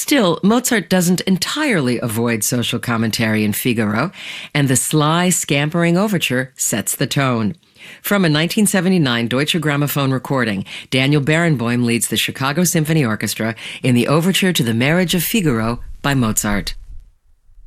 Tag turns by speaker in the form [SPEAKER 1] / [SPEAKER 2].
[SPEAKER 1] Still, Mozart doesn't entirely avoid social commentary in Figaro, and the sly, scampering overture sets the tone. From a 1979 Deutsche Grammophon recording, Daniel Barenboim leads the Chicago Symphony Orchestra in the overture to The Marriage of Figaro by Mozart.